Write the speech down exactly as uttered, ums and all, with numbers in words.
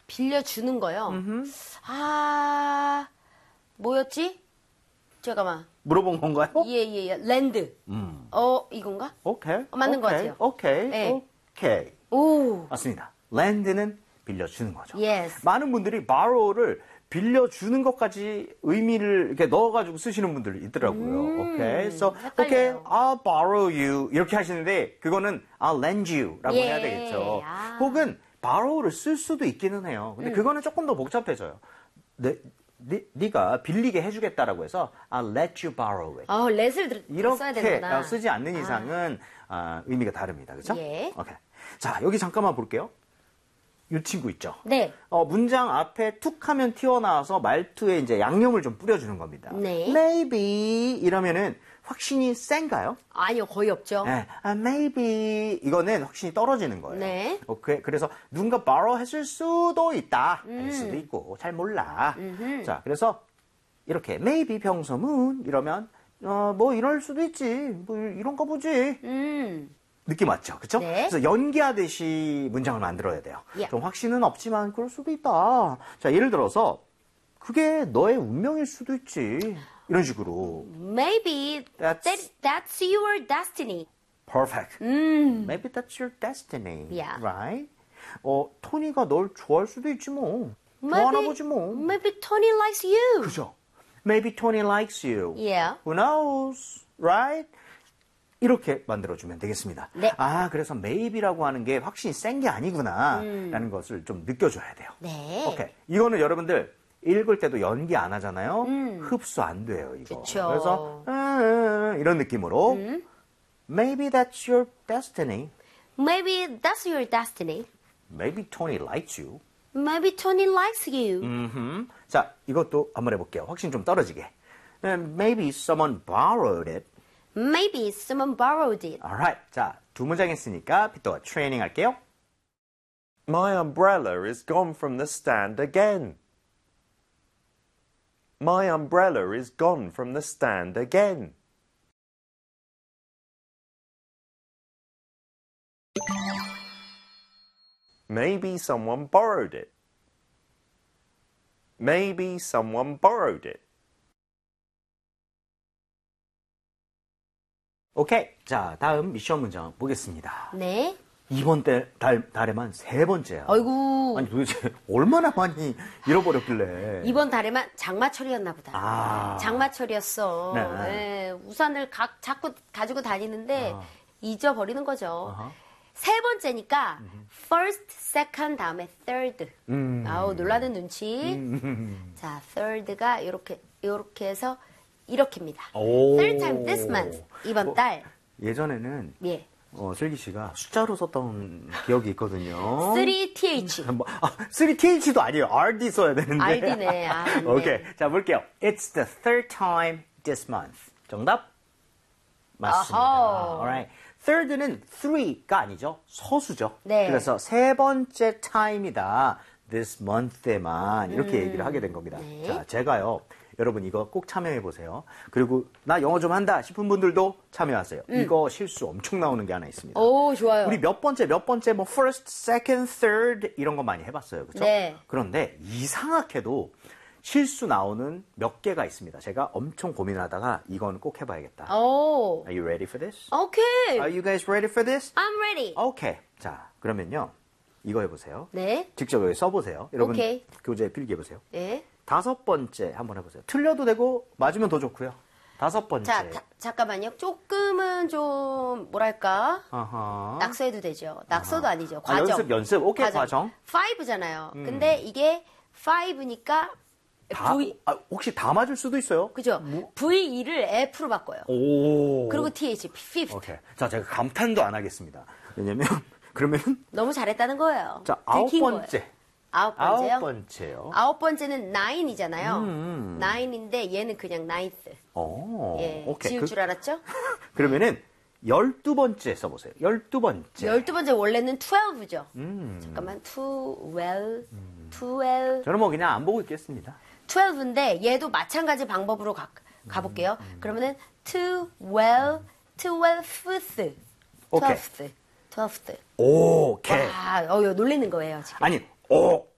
빌려주는 거요? 음흠. 아, 뭐였지? 잠깐만. 물어본 건가요? 예, 예, 예. 랜드. 음. 어, 이건가? 오케이. 어, 맞는 오케이. 것 같아요. 오케이. 네. 오케이. 오. 맞습니다. 랜드는 빌려주는 거죠. Yes. 많은 분들이 borrow를 빌려주는 것까지 의미를 이렇게 넣어가지고 쓰시는 분들이 있더라고요. 음, 오케이. So, 헷갈려요. okay, I'll borrow you. 이렇게 하시는데, 그거는 I'll lend you 라고 예. 해야 되겠죠. 아. 혹은 borrow를 쓸 수도 있기는 해요. 근데 음. 그거는 조금 더 복잡해져요. 네, 네, 네가 빌리게 해주겠다라고 해서 I'll let you borrow it. 어, 렛을 들, 써야 이렇게 되는구나. 쓰지 않는 이상은 아, 의미가 다릅니다. 그렇죠? 예. 오케이. 자, 여기 잠깐만 볼게요. 이 친구 있죠? 네. 어, 문장 앞에 툭 하면 튀어나와서 말투에 이제 양념을 좀 뿌려주는 겁니다. 네. Maybe 이러면은 확신이 센가요? 아니요, 거의 없죠. 네. 아, maybe 이거는 확신이 떨어지는 거예요. 네. 오케이. 그래서 누군가 borrow 했을 수도 있다. 아닐 수도 있고 잘 몰라. 음흠. 자, 그래서 이렇게 maybe 병서문 이러면 어, 뭐 이럴 수도 있지. 뭐 이런가 보지. 음. 느낌 왔죠? 그렇죠? 네. 그래서 연기하듯이 문장을 만들어야 돼요. 예. 좀 확신은 없지만 그럴 수도 있다. 자, 예를 들어서 그게 너의 운명일 수도 있지. 이런 식으로. Maybe That's- that, that's your destiny. Perfect. 음. Maybe that's your destiny. Yeah. Right? 어, 토니가 널 좋아할 수도 있지 뭐. 좋아하나 보지 뭐. maybe Tony likes you. 그죠? Maybe Tony likes you. Yeah. Who knows? Right? 이렇게 만들어주면 되겠습니다. 네. 아, 그래서 maybe라고 하는 게 확신이 센 게 아니구나. 라는 것을 좀 느껴줘야 돼요. 네. 오케이. 이거는 여러분들 읽을 때도 연기 안 하잖아요. 흡수 안 돼요, 이거. 음. 그쵸. 그래서 음, 음, 이런 느낌으로 음. Maybe that's your destiny. Maybe that's your destiny. Maybe Tony likes you. Maybe Tony likes you. 음흠. 자, 이것도 한번 해볼게요. 확신 좀 떨어지게. 음, Maybe someone borrowed it. Maybe someone borrowed it. Alright. 자, 두 문장 했으니까 또 트레이닝 할게요. My umbrella is gone from the stand again. My umbrella is gone from the stand again. Maybe someone borrowed it. Maybe someone borrowed it. 오케이. 자, 다음 미션 문장 보겠습니다. 네. 이번 달, 달, 달에만 세 번째야. 아이고. 아니, 도대체 얼마나 많이 잃어버렸길래. 이번 달에만 장마철이었나 보다. 아. 장마철이었어. 네. 네, 우산을 각, 자꾸 가지고 다니는데 아. 잊어버리는 거죠. 아하. 세 번째니까 first, second 다음에 third. 음. 아우 놀라는 눈치. 음. 자, third가 이렇게 이렇게 해서 이렇게입니다. 오. Third time this month. 이번 어, 달. 예전에는 예. 어, 슬기 씨가 숫자로 썼던 기억이 있거든요. 쓰리 티 에이치. 뭐, 아, 쓰리 티 에이치도 아니에요. 알디 써야 되는데. 알디네. 아, 맞네. 오케이. 자, 볼게요. It's the third time this month. 정답? 맞습니다. 아하. Alright. third는 three가 아니죠. 서수죠. 네. 그래서 세 번째 time이다. this month에만 이렇게 음. 얘기를 하게 된 겁니다. 네. 자, 제가요. 여러분 이거 꼭 참여해 보세요. 그리고 나 영어 좀 한다 싶은 분들도 참여하세요. 이거 실수 엄청 나오는 게 하나 있습니다. 음. 오, 좋아요. 우리 몇 번째, 몇 번째, 뭐, first, second, third, 이런 거 많이 해봤어요. 그쵸? 네. 그런데 이상하게도 실수 나오는 몇 개가 있습니다. 제가 엄청 고민하다가 이건 꼭 해봐야겠다. 오. Are you ready for this? 오케이. Are you guys ready for this? I'm ready. 오케이. 자, 그러면요. 이거 해보세요. 네. 직접 여기 써보세요. 여러분, 오케이. 교재에 필기해보세요. 예. 다섯 번째 한번 해보세요. 틀려도 되고, 맞으면 더 좋고요. 다섯 번째. 자, 다- 잠깐만요. 조금은 좀 뭐랄까? 아하. 낙서해도 되죠. 낙서도 아니죠. 아, 과정. 연습, 연습. 오케이, 과정. 파이브잖아요. 근데 이게 파이브니까 다, V 아, 혹시 다 맞을 수도 있어요. 그죠? 브이이를 F로 바꿔요. 오. 그리고 티에이치 fifth. 오케이. 자, 제가 감탄도 안 하겠습니다. 왜냐면, 그러면, 너무 잘했다는 거예요. 자, 아홉 들킨 번째. 거예요. 아홉 번째요? 아홉 번째요. 아홉 번째는 nine이잖아요. 음. nine인데 얘는 그냥 ninth. 오, 예. 오케이. 지울 그, 줄 알았죠? 그러면은, 열두 번째 써보세요. 열두 번째. 열두 번째 원래는 twelve죠. 음. 잠깐만, twelve, twelve. 저는 뭐 그냥 안 보고 있겠습니다. twelve인데 얘도 마찬가지 방법으로 가, 가볼게요. 음, 그러면은 twelve, twelfth, 오케이. twelfth, twelfth. 오케이. 와, 어, 이거 놀리는 거예요 지금. 아니, 오,